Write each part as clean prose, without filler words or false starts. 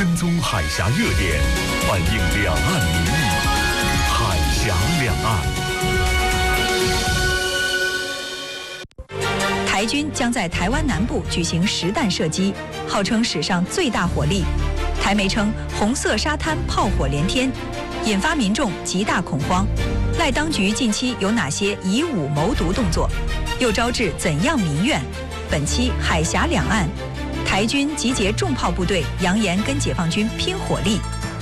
跟踪海峡热点，反映两岸民意。海峡两岸。 台军将在台湾南部举行实弹射击，号称史上最大火力。台媒称红色沙滩炮火连天，引发民众极大恐慌。赖当局近期有哪些以武谋独动作，又招致怎样民怨？本期海峡两岸，台军集结重炮部队，扬言跟解放军拼火力。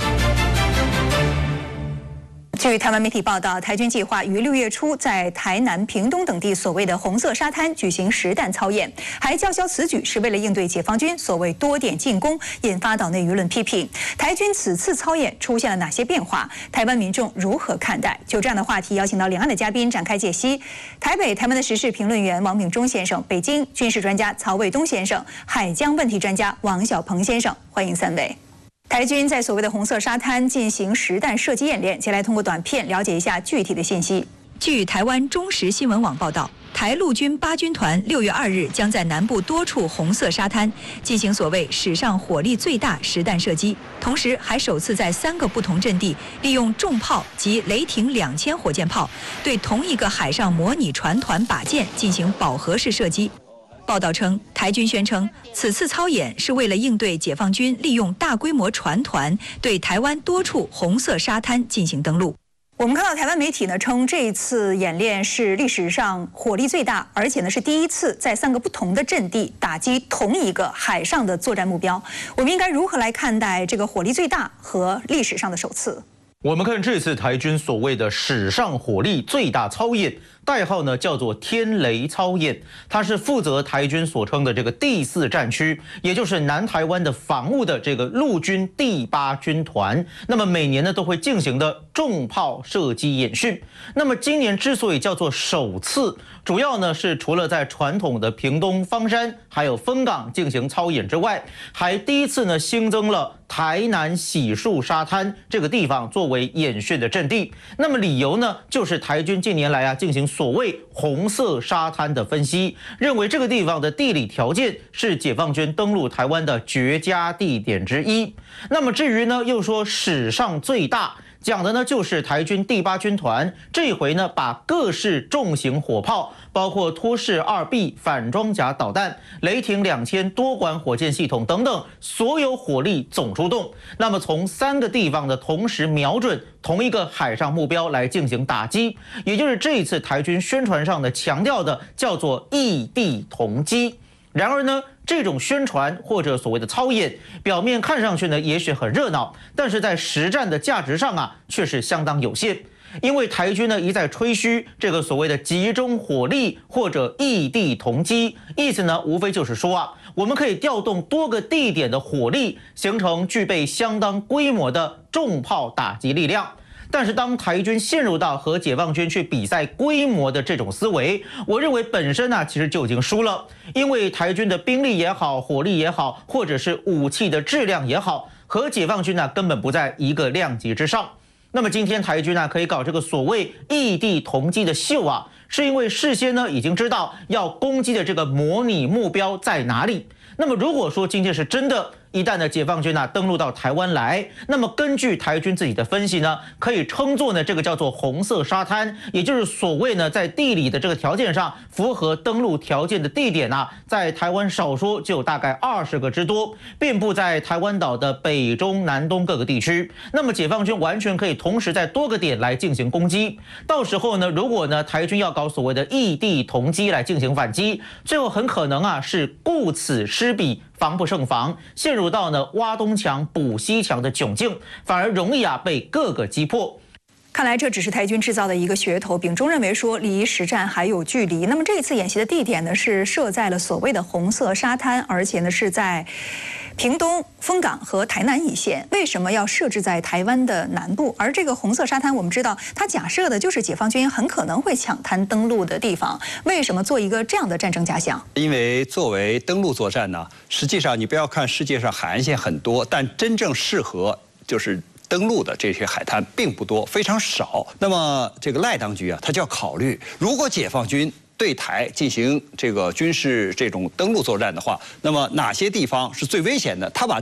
据台湾媒体报道，台军计划于6月初在台南、屏东等地所谓的红色沙滩举行实弹操演，还叫嚣此举是为了应对解放军所谓多点进攻，引发岛内舆论批评。台军此次操演出现了哪些变化？台湾民众如何看待？就这样的话题，邀请到两岸的嘉宾展开解析。台北台湾的时事评论员王炳忠先生，北京军事专家曹卫东先生，海疆问题专家王小鹏先生，欢迎三位。台军在所谓的红色沙滩进行实弹射击演练，先来通过短片了解一下具体的信息。据台湾中时新闻网报道，台陆军8军团6月2日将在南部多处红色沙滩进行所谓史上火力最大实弹射击，同时还首次在3个不同阵地利用重炮及雷霆2000火箭炮对同一个海上模拟船团靶舰进行饱和式射击。报道称，台军宣称此次操演是为了应对解放军利用大规模船团对台湾多处红色沙滩进行登陆。我们看到台湾媒体呢称，这一次演练是历史上火力最大，而且呢是第一次在3个不同的阵地打击同一个海上的作战目标。我们应该如何来看待这个火力最大和历史上的首次？ 我们看这次台军所谓的史上火力最大操演，代号呢叫做天雷操演，它是负责台军所称的这个第4战区，也就是南台湾的防务的这个陆军第8军团。那么每年呢都会进行的重炮射击演训。那么今年之所以叫做首次，主要呢是除了在传统的屏东方山还有丰港进行操演之外，还第一次呢新增了台南喜树沙滩这个地方作为演训的阵地。那么理由呢，就是台军近年来进行所谓红色沙滩的分析，认为这个地方的地理条件是解放军登陆台湾的绝佳地点之一。那么至于呢，又说史上最大，讲的呢就是台军第8军团，这一回呢把各式重型火炮，包括托式2B 反装甲导弹、雷霆2000多管火箭系统等等，所有火力总出动。那么从3个地方的同时瞄准同一个海上目标来进行打击，也就是这一次台军宣传上的强调的叫做异地同击。然而呢，这种宣传或者所谓的操演，表面看上去呢也许很热闹，但是在实战的价值上却是相当有限。因为台军呢一再吹嘘这个所谓的集中火力或者异地同击，意思呢无非就是说我们可以调动多个地点的火力，形成具备相当规模的重炮打击力量。但是当台军陷入到和解放军去比赛规模的这种思维，我认为本身其实就已经输了，因为台军的兵力也好，火力也好，或者是武器的质量也好，和解放军根本不在一个量级之上。那么今天台军可以搞这个所谓异地同击的秀是因为事先已经知道要攻击的这个模拟目标在哪里。那么如果说今天是真的，一旦呢解放军登陆到台湾来，那么根据台军自己的分析呢，可以称作呢这个叫做红色沙滩，也就是所谓呢在地理的这个条件上符合登陆条件的地点在台湾少说就有大概20个之多，遍布在台湾岛的北中南东各个地区。那么解放军完全可以同时在多个点来进行攻击。到时候呢，如果呢台军要搞所谓的异地同击来进行反击，最后很可能是顾此失彼，防不胜防，陷入到呢挖东墙补西墙的窘境，反而容易被各个击破。 看来这只是台军制造的一个噱头。炳忠认为说离实战还有距离。那么这一次演习的地点呢是设在了所谓的红色沙滩，而且呢是在屏东、丰港和台南一线。为什么要设置在台湾的南部？而这个红色沙滩，我们知道它假设的就是解放军很可能会抢滩登陆的地方。为什么做一个这样的战争假想？ 因为作为登陆作战呢，实际上你不要看世界上海岸线很多，但真正适合就是登陆的这些海滩并不多，非常少。那么这个赖当局他就要考虑，如果解放军对台进行这个军事这种登陆作战的话，那么哪些地方是最危险的？他把